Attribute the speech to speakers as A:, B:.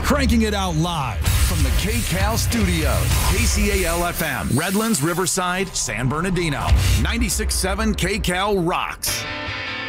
A: Cranking it out live from the KCAL studio. KCAL FM, Redlands, Riverside, San Bernardino. 96.7 KCAL rocks.